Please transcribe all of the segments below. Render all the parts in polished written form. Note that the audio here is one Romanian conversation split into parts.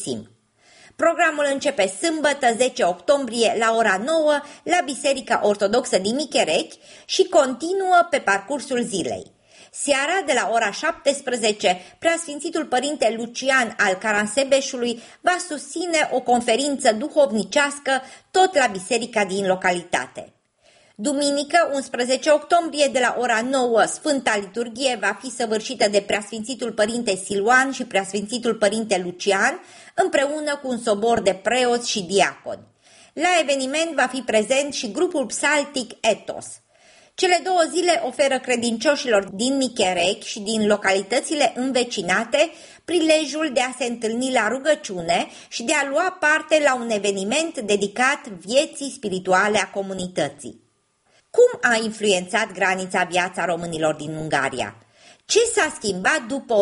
Programul începe sâmbătă 10 octombrie la ora 9 la Biserica Ortodoxă din Micherechi și continuă pe parcursul zilei. Seara, de la ora 17, Preasfințitul Părinte Lucian al Caransebeșului va susține o conferință duhovnicească tot la biserica din localitate. Duminică, 11 octombrie, de la ora 9, Sfânta Liturghie va fi săvârșită de Preasfințitul Părinte Siluan și Preasfințitul Părinte Lucian, împreună cu un sobor de preoți și diaconi. La eveniment va fi prezent și grupul psaltic Ethos. Cele două zile oferă credincioșilor din Micherechi și din localitățile învecinate prilejul de a se întâlni la rugăciune și de a lua parte la un eveniment dedicat vieții spirituale a comunității. Cum a influențat granița viața românilor din Ungaria? Ce s-a schimbat după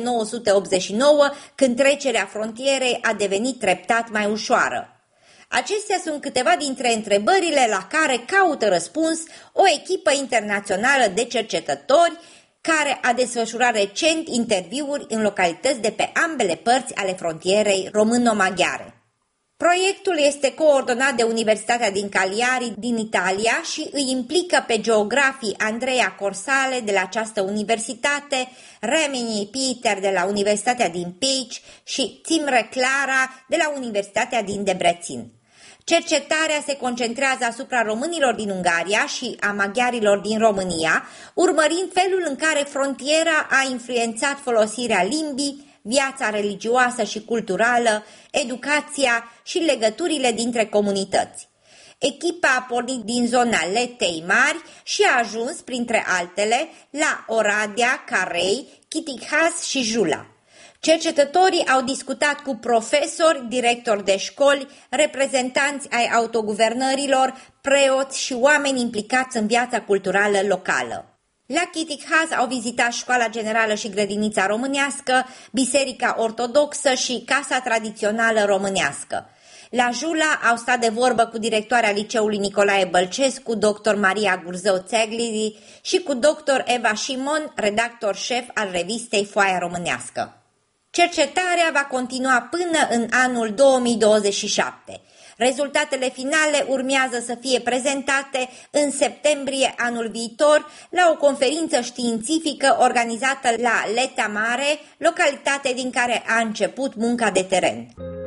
1989, când trecerea frontierei a devenit treptat mai ușoară? Acestea sunt câteva dintre întrebările la care caută răspuns o echipă internațională de cercetători care a desfășurat recent interviuri în localități de pe ambele părți ale frontierei româno-maghiare. Proiectul este coordonat de Universitatea din Cagliari din Italia și îi implică pe geografii Andreea Corsale de la această universitate, Remini Peter de la Universitatea din Pécs și Timre Clara de la Universitatea din Debrecen. Cercetarea se concentrează asupra românilor din Ungaria și a maghiarilor din România, urmărind felul în care frontiera a influențat folosirea limbii, viața religioasă și culturală, educația și legăturile dintre comunități. Echipa a pornit din zona Letei Mari și a ajuns, printre altele, la Oradea, Carei, Chitichas și Jula. Cercetătorii au discutat cu profesori, directori de școli, reprezentanți ai autoguvernărilor, preoți și oameni implicați în viața culturală locală. La Chitichas au vizitat școala generală și grădinița românească, biserica ortodoxă și casa tradițională românească. La Jula au stat de vorbă cu directoarea liceului Nicolae Bălcescu, dr. Maria Gurzău-Țeglidi și cu dr. Eva Șimon, redactor șef al revistei Foaia Românească. Cercetarea va continua până în anul 2027. Rezultatele finale urmează să fie prezentate în septembrie anul viitor la o conferință științifică organizată la Leta Mare, localitate din care a început munca de teren.